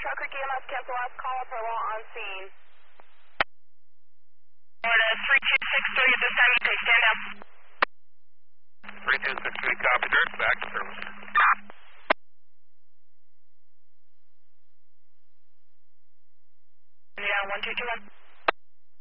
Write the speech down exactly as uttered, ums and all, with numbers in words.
Trail Creek E M S, cancel last call, Perla on scene. Florida three two six three, at this time you can stand down. three two six three, copy, direct back to service. Yeah, one two two one.